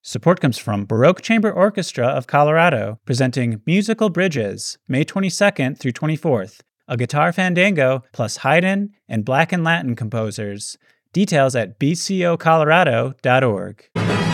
Support comes from Baroque Chamber Orchestra of Colorado, presenting Musical Bridges, May 22nd through 24th, a guitar fandango plus Haydn and Black and Latin composers. Details at bcocolorado.org.